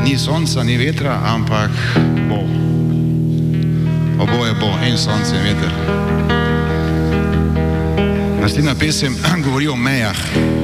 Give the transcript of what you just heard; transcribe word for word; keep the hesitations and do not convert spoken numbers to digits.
ni sonca, ni vetra, ampak bo. Oboje bo, en sonce in veter. Naslednja pesem govori o mejah.